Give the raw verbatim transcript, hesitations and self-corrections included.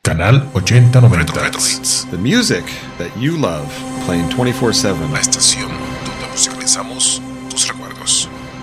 Canal ochenta noventa. Retro Hits. The music that you love, playing twenty-four seven. La estación donde musicalizamos tus recuerdos.